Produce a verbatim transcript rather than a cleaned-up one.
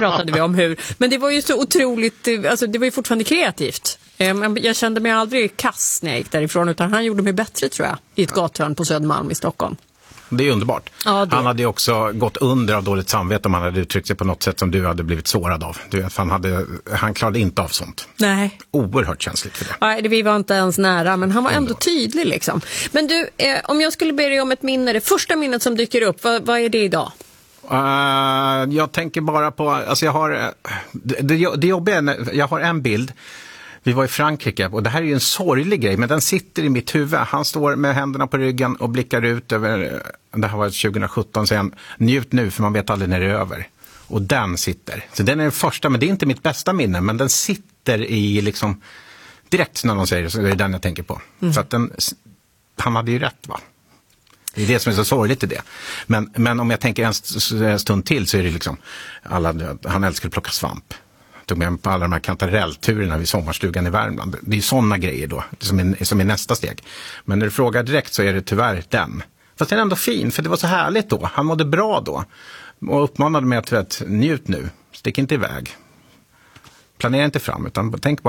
pratade vi om hur. Men det var ju så otroligt, alltså det var ju fortfarande kreativt. Jag kände mig aldrig kass när jag gick därifrån, utan han gjorde mig bättre, tror jag, i ett gathörn på Södermalm i Stockholm. Det är underbart. Ja, det... Han hade ju också gått under av dåligt samvete om han hade uttryckt sig på något sätt som du hade blivit sårad av. Du vet, han, hade, han klarade inte av sånt. Nej. Oerhört känsligt för det. Nej, vi var inte ens nära, men han var ändå tydlig liksom. Men du, eh, om jag skulle be dig om ett minne, det första minnet som dyker upp, vad, vad är det idag? Uh, jag tänker bara på, alltså jag har, det, det, det jobbiga är, jag har en bild. Vi var i Frankrike och det här är ju en sorglig grej, men den sitter i mitt huvud. Han står med händerna på ryggen och blickar ut över, det här var tjugo sjutton, säger han, njut nu för man vet aldrig när det är över. Och den sitter. Så den är den första, men det är inte mitt bästa minne, men den sitter i liksom, direkt när någon säger det, så är det den jag tänker på. Mm. Så att den, han hade ju rätt, va? Det är det som är så sorgligt i det. Men, men om jag tänker en stund till så är det liksom, alla, han älskar att plocka svamp. Tog med på alla de här kantarellturerna vid sommarstugan i Värmland. Det är sådana grejer då som är, som är nästa steg. Men när du frågar direkt så är det tyvärr den. Fast den är ändå fin, för det var så härligt då. Han mådde bra då. Och uppmanade mig att, att njut nu. Stick inte iväg. Planera inte fram, utan tänk bara